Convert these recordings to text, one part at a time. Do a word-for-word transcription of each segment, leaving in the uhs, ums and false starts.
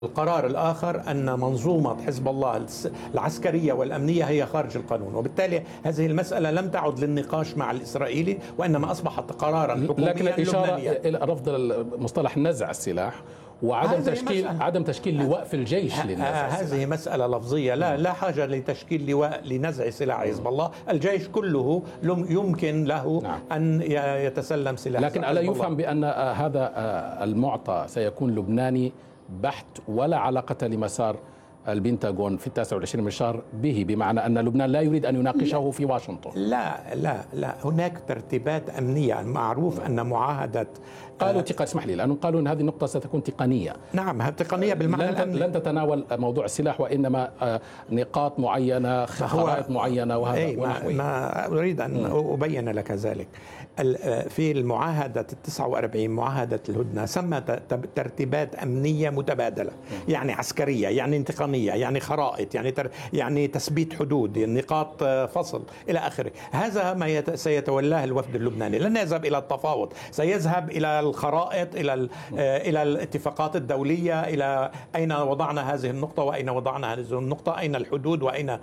القرار الآخر أن منظومة حزب الله العسكرية والأمنية هي خارج القانون، وبالتالي هذه المسألة لم تعد للنقاش مع الإسرائيلي وإنما أصبحت قرارا حكوميا. لكن الإشارة إلى رفض مصطلح نزع السلاح وعدم تشكيل مسألة. عدم تشكيل لواء في الجيش للنزع. هذه مسألة لفظية، لا لا حاجة لتشكيل لواء لنزع سلاح حزب الله. الجيش كله يمكن له نعم. أن يتسلم سلاح، لكن ألا يفهم بأن هذا المعطى سيكون لبناني بحت ولا علاقة لمسار البنتاغون في التاسع والعشرين من الشهر به، بمعنى أن لبنان لا يريد أن يناقشه في واشنطن؟ لا لا لا هناك ترتيبات أمنية. معروف أن معاهدة قالوا تق... اسمح لي، لأنهم قالوا أن هذه النقطة ستكون تقنية. نعم تقنية بالمعنى لن, الأمني. لن تتناول موضوع السلاح وإنما نقاط معينة، خرائط معينة، وهذا أي ما, ما أريد أن م. أبين لك ذلك. في المعاهدة التسعة وأربعين معاهدة الهدنة سمى ترتيبات أمنية متبادلة، م. يعني عسكرية، يعني انتقامية، يعني خرائط، يعني تر... يعني تثبيت حدود، يعني نقاط فصل إلى آخره. هذا ما يت... سيتولاه الوفد اللبناني. لن يذهب إلى التفاوض، سيذهب إلى الخرائط، إلى ال... إلى الاتفاقات الدولية، إلى أين وضعنا هذه النقطة وأين وضعنا هذه النقطة، أين الحدود وأين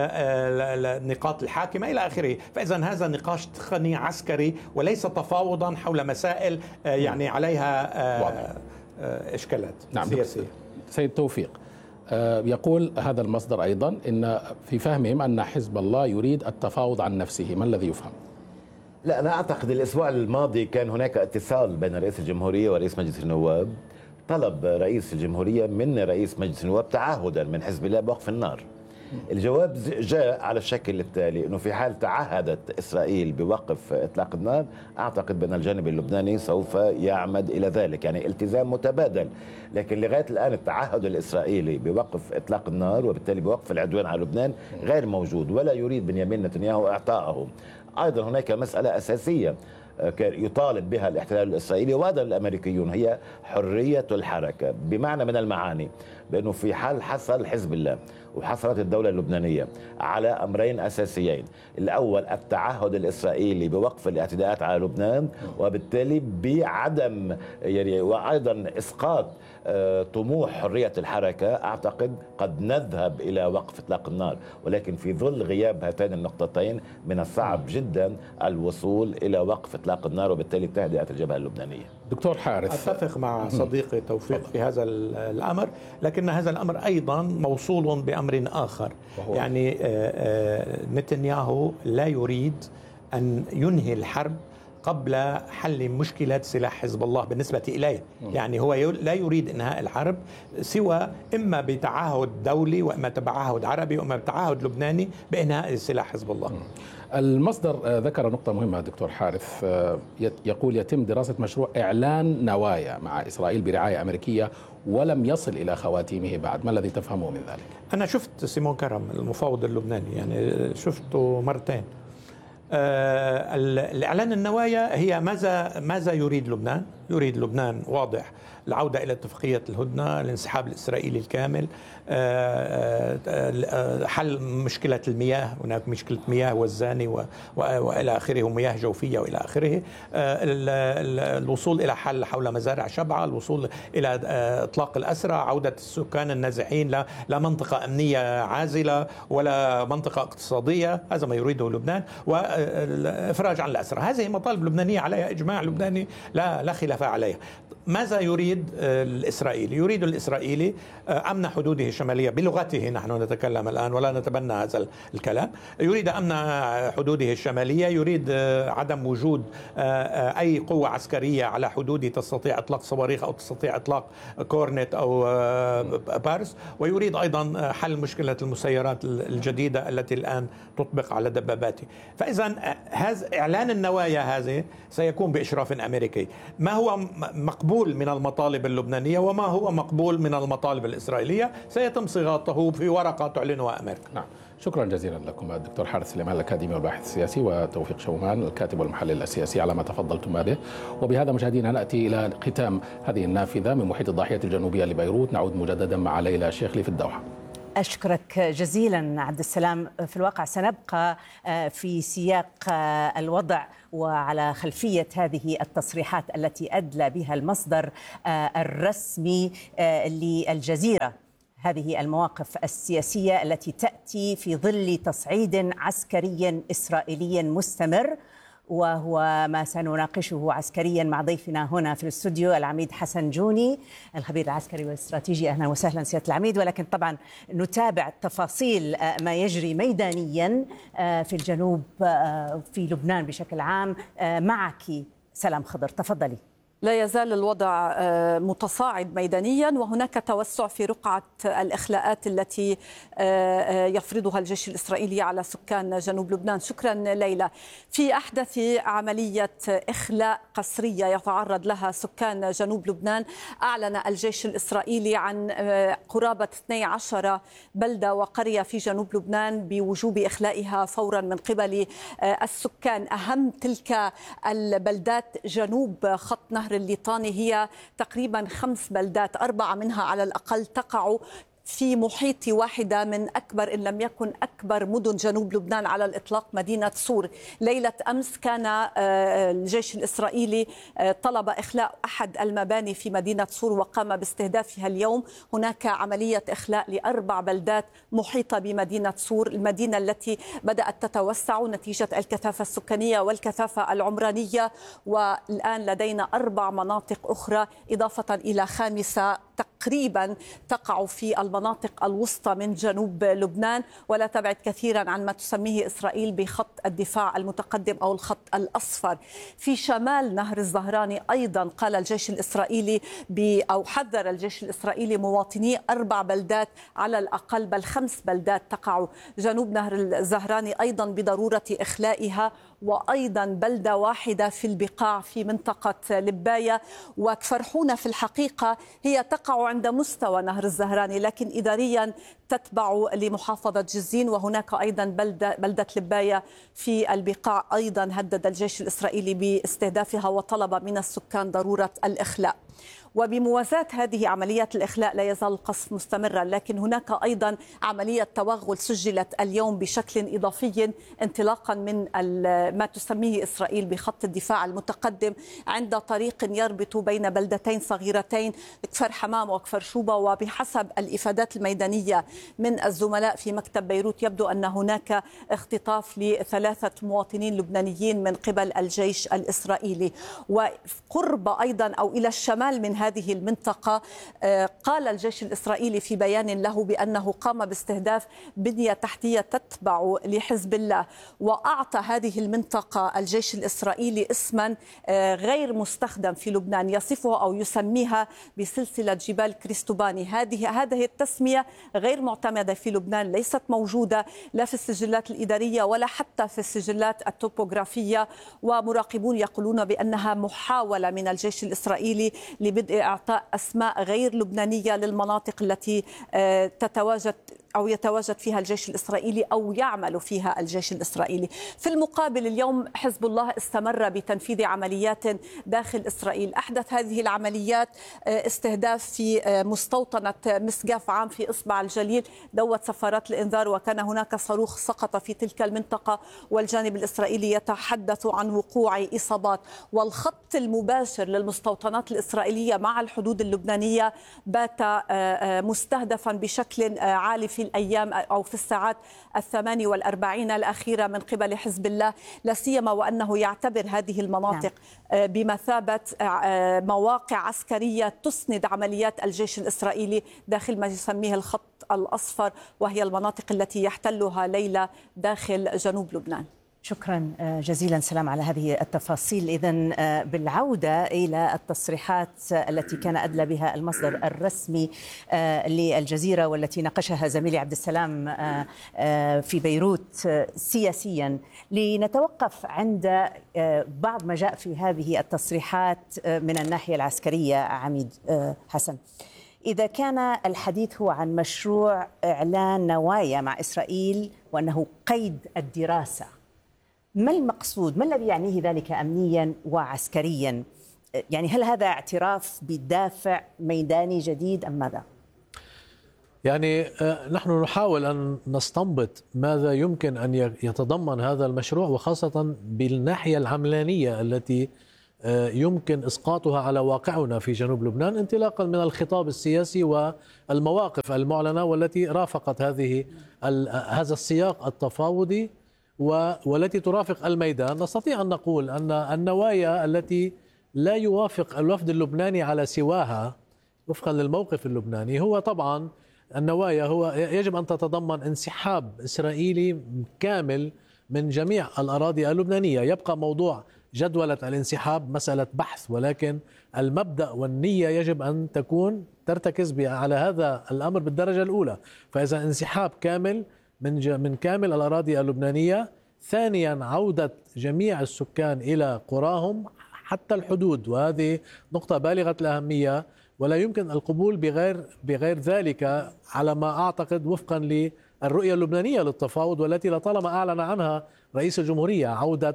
النقاط الحاكمة إلى آخره. فإذا هذا نقاش تقني عسكري وليس تفاوضا حول مسائل يعني عليها إشكالات نعم سياسية. سيد توفيق، يقول هذا المصدر أيضا إن في فهمهم أن حزب الله يريد التفاوض عن نفسه. ما الذي يفهم؟ لا، أنا أعتقد الأسبوع الماضي كان هناك اتصال بين رئيس الجمهورية ورئيس مجلس النواب. طلب رئيس الجمهورية من رئيس مجلس النواب تعهدا من حزب الله بوقف النار. الجواب جاء على الشكل التالي، أنه في حال تعهدت إسرائيل بوقف إطلاق النار، أعتقد بأن الجانب اللبناني سوف يعمد إلى ذلك، يعني التزام متبادل. لكن لغاية الآن التعهد الإسرائيلي بوقف إطلاق النار وبالتالي بوقف العدوان على لبنان غير موجود، ولا يريد بنيامين نتنياهو إعطائه. أيضا هناك مسألة أساسية يطالب بها الاحتلال الإسرائيلي وهذا الأمريكيون، هي حرية الحركة، بمعنى من المعاني بأنه في حال حصل حزب الله وحصلت الدولة اللبنانية على أمرين أساسيين: الأول التعهد الإسرائيلي بوقف الاعتداءات على لبنان وبالتالي بعدم يعني وأيضا إسقاط طموح حرية الحركة، أعتقد قد نذهب إلى وقف إطلاق النار. ولكن في ظل غياب هاتين النقطتين من الصعب جدا الوصول إلى وقف إطلاق النار وبالتالي تهدئة الجبهة اللبنانية. دكتور حارث، أتفق مع صديقي توفيق في هذا الأمر، لكن هذا الأمر أيضا موصول بأمر آخر. يعني نتنياهو لا يريد أن ينهي الحرب قبل حل مشكلة سلاح حزب الله بالنسبة إليه. يعني هو لا يريد إنهاء الحرب سوى إما بتعهد دولي وإما بتعهد عربي وإما بتعهد لبناني بإنهاء سلاح حزب الله. المصدر ذكر نقطة مهمة دكتور حارث، يقول يتم دراسة مشروع إعلان نوايا مع إسرائيل برعاية أمريكية ولم يصل إلى خواتيمه بعد. ما الذي تفهمه من ذلك؟ أنا شفت سيمون كرم المفاوض اللبناني، يعني شفته مرتين. آه الإعلان النوايا هي ماذا ماذا يريد لبنان؟ يريد لبنان واضح العودة إلى اتفاقية الهدنة، الانسحاب الإسرائيلي الكامل، آه آه حل مشكلة المياه، هناك مشكلة مياه والزاني وإلى آخره، ومياه جوفية وإلى آخره، الوصول إلى حل حول مزارع شبعة، الوصول إلى إطلاق الأسرى، عودة السكان النازحين لا لا منطقة أمنية عازلة ولا منطقة اقتصادية، هذا ما يريده لبنان، والإفراج عن الأسرى. هذه مطالب لبنانية عليها إجماع لبناني لا لا خلاف عليها. ماذا يريد الإسرائيلي؟ يريد الإسرائيلي أمن حدوده الشمالية بلغته، نحن نتكلم الآن ولا نتبنى هذا الكلام. يريد أمن حدوده الشمالية، يريد عدم وجود أي قوة عسكرية على حدوده تستطيع إطلاق صواريخ أو تستطيع إطلاق كورنت أو بارس، ويريد أيضا حل مشكلة المسيرات الجديدة التي الآن تطبق على دباباته. فإذا هذا إعلان النوايا هذه سيكون بإشراف أمريكي. ما هو مقبول من المطالب اللبنانية وما هو مقبول من المطالب الإسرائيلية سيتم صياغته في ورقة تعلنها أمريكا. نعم، شكرا جزيلا لكم الدكتور حارث سليمان الأكاديمي والباحث السياسي، وتوفيق شومان الكاتب والمحلل السياسي على ما تفضلتم به. وبهذا مشاهدينا نأتي إلى ختام هذه النافذة من محيط الضاحية الجنوبية لبيروت. نعود مجددا مع ليلى شيخلي في الدوحة. أشكرك جزيلا عبد السلام. في الواقع سنبقى في سياق الوضع وعلى خلفية هذه التصريحات التي أدلى بها المصدر الرسمي للجزيرة، هذه المواقف السياسية التي تأتي في ظل تصعيد عسكري إسرائيلي مستمر، وهو ما سنناقشه عسكريا مع ضيفنا هنا في الاستوديو العميد حسن جوني الخبير العسكري والاستراتيجي. أهلا وسهلا سيادة العميد. ولكن طبعا نتابع تفاصيل ما يجري ميدانيا في الجنوب في لبنان بشكل عام. معك سلام خضر، تفضلي. لا يزال الوضع متصاعد ميدانيا، وهناك توسع في رقعة الإخلاءات التي يفرضها الجيش الإسرائيلي على سكان جنوب لبنان. شكرا ليلى. في أحدث عملية إخلاء قسرية يتعرض لها سكان جنوب لبنان، أعلن الجيش الإسرائيلي عن قرابة اثنتي عشرة بلدة وقرية في جنوب لبنان بوجوب إخلائها فورا من قبل السكان. أهم تلك البلدات جنوب خط نهر الليطاني هي تقريبا خمس بلدات، أربعة منها على الأقل تقع في محيط واحدة من أكبر إن لم يكن أكبر مدن جنوب لبنان على الإطلاق، مدينة صور. ليلة أمس كان الجيش الإسرائيلي طلب إخلاء أحد المباني في مدينة صور وقام باستهدافها اليوم. هناك عملية إخلاء لأربع بلدات محيطة بمدينة صور، المدينة التي بدأت تتوسع نتيجة الكثافة السكانية والكثافة العمرانية، والآن لدينا أربع مناطق أخرى إضافة إلى خامسة تقريبا تقع في المناطق الوسطى من جنوب لبنان، ولا تبعد كثيرا عن ما تسميه إسرائيل بخط الدفاع المتقدم أو الخط الأصفر. في شمال نهر الزهراني أيضا قال الجيش الإسرائيلي أو حذر الجيش الإسرائيلي مواطني أربع بلدات على الأقل، بل خمس بلدات تقع جنوب نهر الزهراني أيضا بضرورة إخلائها، وأيضا بلدة واحدة في البقاع في منطقة لباية. وكفرحونة في الحقيقة هي تقع عند مستوى نهر الزهراني، لكن إداريا تتبع لمحافظة جزين، وهناك أيضا بلدة, بلدة لباية في البقاع أيضا هدد الجيش الإسرائيلي باستهدافها وطلب من السكان ضرورة الإخلاء. وبموازاة هذه عمليات الإخلاء لا يزال القصف مستمرا، لكن هناك أيضا عملية توغل سجلت اليوم بشكل إضافي انطلاقا من ما تسميه إسرائيل بخط الدفاع المتقدم عند طريق يربط بين بلدتين صغيرتين كفر حمام وكفر شوبة. وبحسب الإفادات الميدانية من الزملاء في مكتب بيروت يبدو أن هناك اختطاف لثلاثة مواطنين لبنانيين من قبل الجيش الإسرائيلي. وقرب أيضا أو إلى الشمال من هذه المنطقة قال الجيش الإسرائيلي في بيان له بأنه قام باستهداف بنية تحتية تتبع لحزب الله، وأعطى هذه المنطقة الجيش الإسرائيلي اسما غير مستخدم في لبنان يصفه أو يسميها بسلسلة جبال كريستوباني. هذه هذه التسمية غير معتمدة في لبنان، ليست موجودة لا في السجلات الإدارية ولا حتى في السجلات التوبوغرافية، ومراقبون يقولون بأنها محاولة من الجيش الإسرائيلي لبدء إعطاء أسماء غير لبنانية للمناطق التي تتواجد أو يتواجد فيها الجيش الإسرائيلي أو يعمل فيها الجيش الإسرائيلي. في المقابل اليوم حزب الله استمر بتنفيذ عمليات داخل إسرائيل. أحدث هذه العمليات استهداف في مستوطنة مسقاف عام في إصبع الجليل، دوت سفارات الإنذار، وكان هناك صاروخ سقط في تلك المنطقة والجانب الإسرائيلي يتحدث عن وقوع إصابات. والخط المباشر للمستوطنات الإسرائيلية مع الحدود اللبنانية بات مستهدفا بشكل عالي في الأيام أو في الساعات الثماني والأربعين الأخيرة من قبل حزب الله، لا سيما وأنه يعتبر هذه المناطق بمثابة مواقع عسكرية تسند عمليات الجيش الإسرائيلي داخل ما يسميه الخط الأصفر، وهي المناطق التي يحتلها ليلى داخل جنوب لبنان. شكرا جزيلا سلام على هذه التفاصيل. إذن بالعودة إلى التصريحات التي كان أدلى بها المصدر الرسمي للجزيرة والتي ناقشها زميلي عبد السلام في بيروت سياسيا، لنتوقف عند بعض ما جاء في هذه التصريحات من الناحية العسكرية. عميد حسن، إذا كان الحديث هو عن مشروع إعلان نوايا مع إسرائيل وأنه قيد الدراسة، ما المقصود؟ ما الذي يعنيه ذلك أمنيا وعسكريا؟ يعني هل هذا اعتراف بدافع ميداني جديد أم ماذا؟ يعني نحن نحاول أن نستنبط ماذا يمكن أن يتضمن هذا المشروع، وخاصة بالناحية العملانية التي يمكن إسقاطها على واقعنا في جنوب لبنان، انطلاقا من الخطاب السياسي والمواقف المعلنة والتي رافقت هذه هذا السياق التفاوضي والتي ترافق الميدان. نستطيع أن نقول أن النوايا التي لا يوافق الوفد اللبناني على سواها وفقا للموقف اللبناني هو طبعا النوايا هو يجب أن تتضمن انسحاب إسرائيلي كامل من جميع الأراضي اللبنانية. يبقى موضوع جدولة الانسحاب مسألة بحث، ولكن المبدأ والنية يجب أن تكون ترتكز على هذا الأمر بالدرجة الأولى. فإذا انسحاب كامل من من كامل الأراضي اللبنانية. ثانيا عودة جميع السكان إلى قراهم حتى الحدود، وهذه نقطة بالغة الأهمية، ولا يمكن القبول بغير بغير ذلك على ما أعتقد وفقا للرؤية اللبنانية للتفاوض، والتي لطالما أعلن عنها رئيس الجمهورية عودة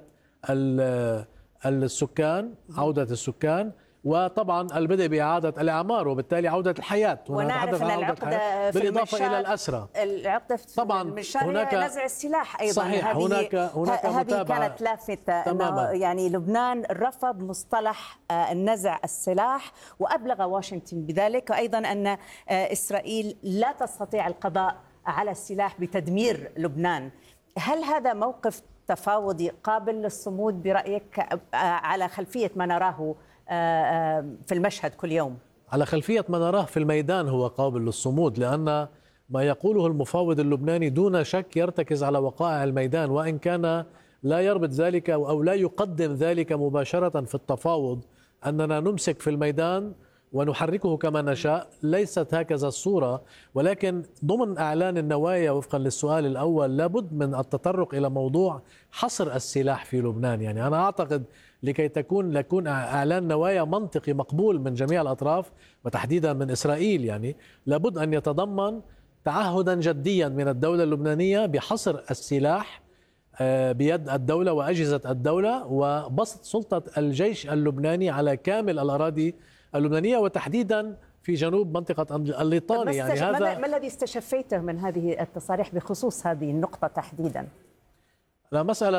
السكان عودة السكان وطبعا البدء بإعادة الإعمار وبالتالي عودة الحياة. ونعرف أن العقدة بالإضافة إلى الأسرى، العقدة في طبعا هناك نزع السلاح أيضا. صحيح. هذه هناك هناك هذه متابعة كانت لافتة أنه يعني لبنان رفض مصطلح نزع السلاح وأبلغ واشنطن بذلك، وأيضا أن إسرائيل لا تستطيع القضاء على السلاح بتدمير لبنان. هل هذا موقف تفاوضي قابل للصمود برأيك على خلفية ما نراه في المشهد كل يوم؟ على خلفية ما نراه في الميدان هو قابل للصمود، لأن ما يقوله المفاوض اللبناني دون شك يرتكز على وقائع الميدان، وإن كان لا يربط ذلك أو لا يقدم ذلك مباشرة في التفاوض أننا نمسك في الميدان ونحركه كما نشاء. ليست هكذا الصورة، ولكن ضمن أعلان النوايا وفقا للسؤال الأول لابد من التطرق إلى موضوع حصر السلاح في لبنان. يعني أنا أعتقد لكي تكون ليكون إعلان نوايا منطقي مقبول من جميع الأطراف وتحديدا من إسرائيل، يعني لابد أن يتضمن تعهدا جديا من الدولة اللبنانية بحصر السلاح بيد الدولة وأجهزة الدولة وبسط سلطة الجيش اللبناني على كامل الأراضي اللبنانية وتحديدا في جنوب منطقة الليطاني. يعني هذا ما الذي استشفيته من هذه التصاريح بخصوص هذه النقطة تحديدا؟ لا مسألة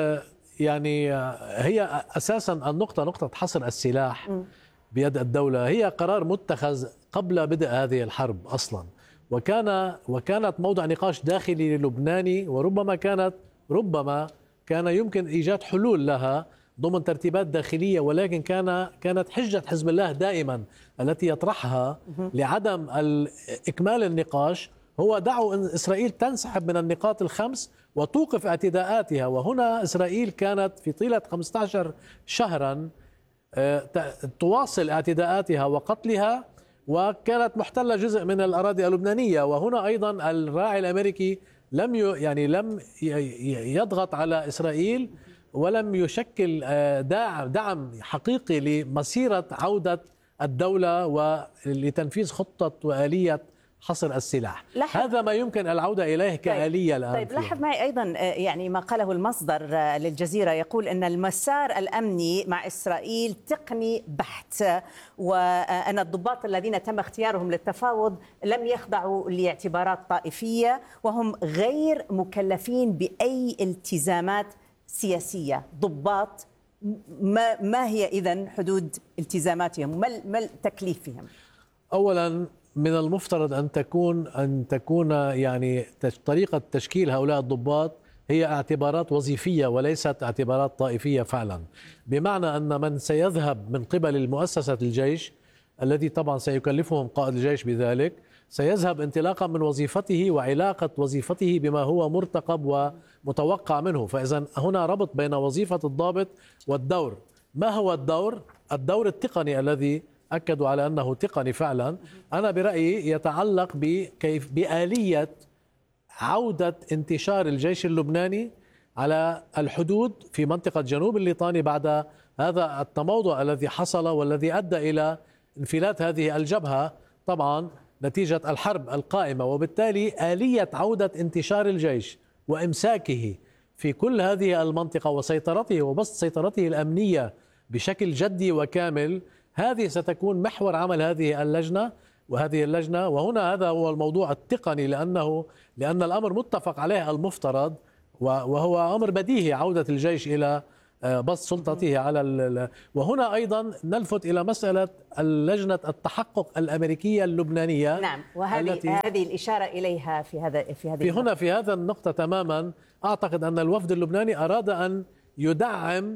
يعني هي أساسا النقطة نقطة حصر السلاح م. بيد الدولة هي قرار متخذ قبل بدء هذه الحرب أصلا، وكان وكانت موضع نقاش داخلي لبناني، وربما كانت ربما كان يمكن إيجاد حلول لها ضمن ترتيبات داخلية، ولكن كان كانت حجة حزب الله دائما التي يطرحها لعدم إكمال النقاش هو دعوا أن إسرائيل تنسحب من النقاط الخمس وتوقف اعتداءاتها. وهنا إسرائيل كانت في طيلة خمسة عشر شهرا تواصل اعتداءاتها وقتلها، وكانت محتلة جزء من الأراضي اللبنانية. وهنا أيضا الراعي الأمريكي لم يعني لم يضغط على إسرائيل ولم يشكل دعم حقيقي لمسيرة عودة الدولة ولتنفيذ خطة وآلية حصر السلاح. هذا ما يمكن العودة إليه كآلية الآن. طيب لاحظ معي أيضا يعني ما قاله المصدر للجزيرة، يقول أن المسار الأمني مع إسرائيل تقني بحت، وأن الضباط الذين تم اختيارهم للتفاوض لم يخضعوا لاعتبارات طائفية وهم غير مكلفين بأي التزامات سياسية. ضباط ما, ما هي إذن حدود التزاماتهم؟ ما تكليفهم؟ أولا من المفترض أن تكون أن تكون يعني طريقة تشكيل هؤلاء الضباط هي اعتبارات وظيفية وليست اعتبارات طائفية فعلا، بمعنى أن من سيذهب من قبل المؤسسة الجيش الذي طبعا سيكلفهم قائد الجيش بذلك سيذهب انطلاقا من وظيفته وعلاقة وظيفته بما هو مرتقب ومتوقع منه. فإذا هنا ربط بين وظيفة الضابط والدور. ما هو الدور؟ الدور التقني الذي أكدوا على أنه تقني فعلا. أنا برأيي يتعلق بكيف بآلية عودة انتشار الجيش اللبناني على الحدود في منطقة جنوب الليطاني بعد هذا التموضع الذي حصل والذي أدى إلى انفلات هذه الجبهة طبعا نتيجة الحرب القائمة، وبالتالي آلية عودة انتشار الجيش وإمساكه في كل هذه المنطقة وسيطرته وبسط سيطرته الأمنية بشكل جدي وكامل. هذه ستكون محور عمل هذه اللجنة، وهذه اللجنة. وهنا هذا هو الموضوع التقني، لأنه لأن الأمر متفق عليه المفترض، وهو أمر بديهي عودة الجيش إلى بسط سلطته على. وهنا أيضا نلفت إلى مسألة لجنة التحقق الأمريكية اللبنانية. نعم، وهذه هذه الإشارة إليها في هذا في هذه في هنا في هذا النقطة تماما. أعتقد أن الوفد اللبناني أراد أن يدعم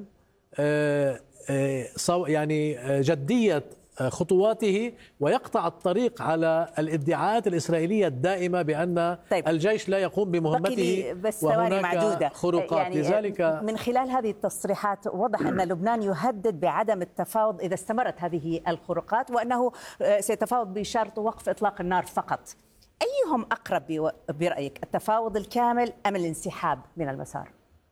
يعني جدية خطواته ويقطع الطريق على الادعاءات الإسرائيلية الدائمة بأن طيب. الجيش لا يقوم بمهمته بس وهناك معدودة. خروقات. يعني لذلك من خلال هذه التصريحات واضح أن لبنان يهدد بعدم التفاوض إذا استمرت هذه الخروقات، وأنه سيتفاوض بشرط وقف إطلاق النار فقط. أيهم أقرب برأيك، التفاوض الكامل أم الانسحاب من المسار؟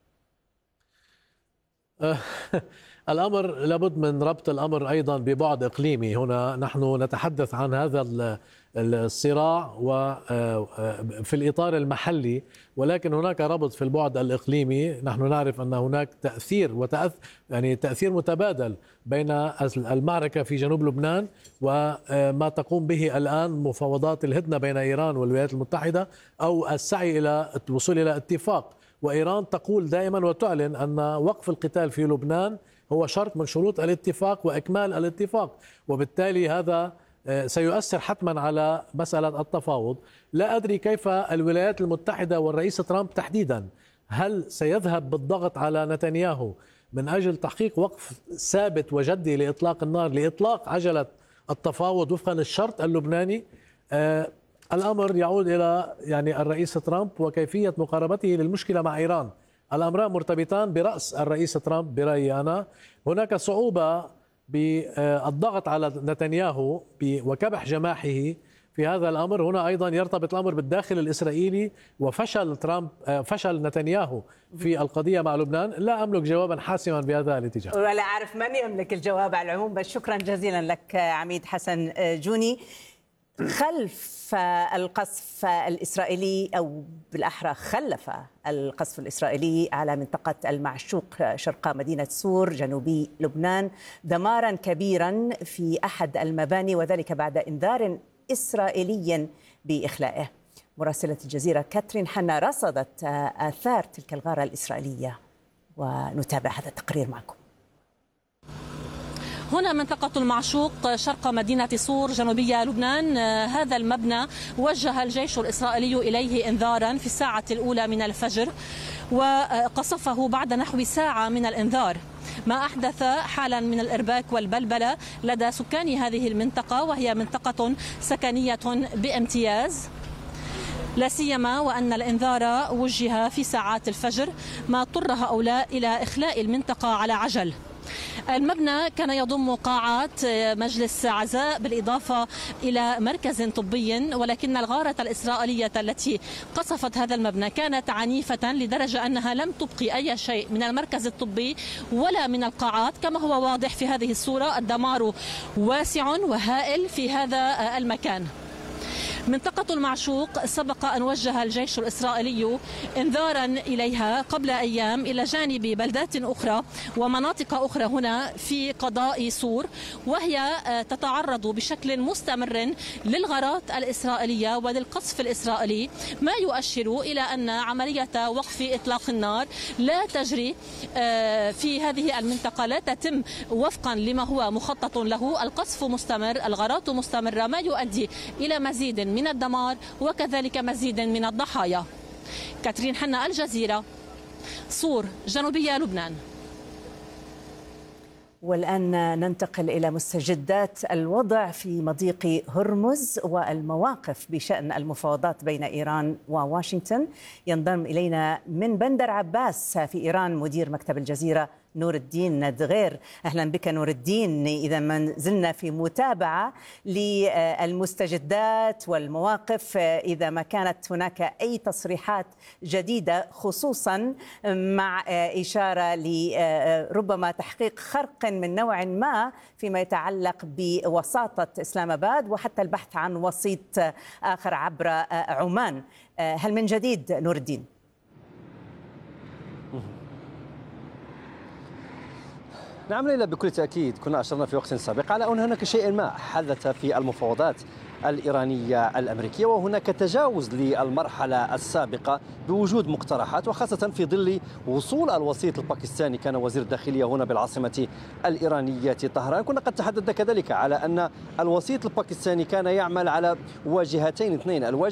الأمر لابد من ربط الأمر أيضا ببعد إقليمي. هنا نحن نتحدث عن هذا الصراع وفي الإطار المحلي، ولكن هناك ربط في البعد الإقليمي. نحن نعرف أن هناك تأثير وتأث يعني تأثير متبادل بين المعركة في جنوب لبنان وما تقوم به الآن مفاوضات الهدنة بين إيران والولايات المتحدة أو السعي إلى الوصول إلى اتفاق. وإيران تقول دائما وتعلن أن وقف القتال في لبنان هو شرط من شروط الاتفاق وإكمال الاتفاق، وبالتالي هذا سيؤثر حتما على مسألة التفاوض. لا أدري كيف الولايات المتحدة والرئيس ترامب تحديدا، هل سيذهب بالضغط على نتنياهو من أجل تحقيق وقف ثابت وجدي لإطلاق النار، لإطلاق عجلة التفاوض وفقا للشرط اللبناني؟ آه الأمر يعود إلى يعني الرئيس ترامب وكيفية مقاربته للمشكلة مع إيران. الأمران مرتبطان برأس الرئيس ترامب برأيي أنا. هناك صعوبة بالضغط على نتنياهو وكبح جماحه في هذا الأمر. هنا أيضا يرتبط الأمر بالداخل الإسرائيلي وفشل ترامب فشل نتنياهو في القضية مع لبنان. لا أملك جوابا حاسما بهذا الاتجاه، ولا أعرف من يملك الجواب على العموم. بس شكرا جزيلا لك عميد حسن جوني. خلف القصف الإسرائيلي، أو بالأحرى خلف القصف الإسرائيلي على منطقة المعشوق شرق مدينة سور جنوبي لبنان دمارا كبيرا في أحد المباني، وذلك بعد إنذار إسرائيلي بإخلائه. مراسلة الجزيرة كاترين حنا رصدت آثار تلك الغارة الإسرائيلية، ونتابع هذا التقرير معكم. هنا منطقة المعشوق شرق مدينة سور جنوبية لبنان. هذا المبنى وجه الجيش الإسرائيلي إليه إنذارا في الساعة الأولى من الفجر، وقصفه بعد نحو ساعة من الإنذار، ما أحدث حالا من الإرباك والبلبلة لدى سكان هذه المنطقة، وهي منطقة سكنية بامتياز، لا سيما وأن الإنذار وجه في ساعات الفجر، ما اضطر هؤلاء إلى إخلاء المنطقة على عجل. المبنى كان يضم قاعات مجلس عزاء بالإضافة إلى مركز طبي، ولكن الغارة الإسرائيلية التي قصفت هذا المبنى كانت عنيفة لدرجة أنها لم تبقي أي شيء من المركز الطبي ولا من القاعات. كما هو واضح في هذه الصورة، الدمار واسع وهائل في هذا المكان. منطقة المعشوق سبق أن وجه الجيش الإسرائيلي إنذارا إليها قبل أيام إلى جانب بلدات أخرى ومناطق أخرى هنا في قضاء سور، وهي تتعرض بشكل مستمر للغارات الإسرائيلية وللقصف الإسرائيلي، ما يؤشر إلى أن عملية وقف إطلاق النار لا تجري في هذه المنطقة، لا تتم وفقا لما هو مخطط له. القصف مستمر، الغارات مستمرة، ما يؤدي إلى مزيد من الدمار وكذلك مزيد من الضحايا. كاترين حنا، الجزيرة، سور جنوبية لبنان. والآن ننتقل إلى مستجدات الوضع في مضيق هرمز والمواقف بشأن المفاوضات بين إيران وواشنطن. ينضم إلينا من بندر عباس في إيران مدير مكتب الجزيرة نور الدين ندغير. أهلا بك نور الدين. إذا ما زلنا في متابعة للمستجدات والمواقف، إذا ما كانت هناك أي تصريحات جديدة، خصوصا مع إشارة لربما تحقيق خرق من نوع ما فيما يتعلق بوساطة إسلام آباد وحتى البحث عن وسيط آخر عبر عمان. هل من جديد نور الدين؟ نعم ليلى، بكل تأكيد كنا أشرنا في وقت سابق على أن هناك شيء ما حدث في المفاوضات الإيرانية الأمريكية، وهناك تجاوز للمرحلة السابقة بوجود مقترحات، وخاصة في ظل وصول الوسيط الباكستاني كان وزير الداخلية هنا بالعاصمة الإيرانية طهران. كنا قد تحدثنا كذلك على أن الوسيط الباكستاني كان يعمل على واجهتين اثنين، الواجهة